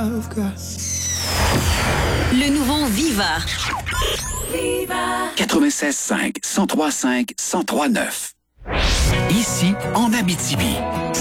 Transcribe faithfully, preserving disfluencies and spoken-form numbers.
Le nouveau Viva. quatre-vingt-seize cinq, cent trois cinq, cent trois neuf. Ici, en Abitibi.